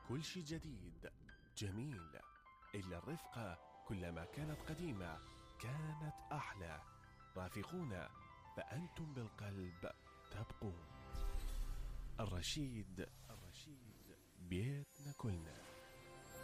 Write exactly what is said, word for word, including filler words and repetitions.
كل شي جديد جميل، إلا الرفقة كلما كانت قديمة كانت أحلى. رافقونا فأنتم بالقلب تبقون. الرشيد، الرشيد بيتنا كلنا.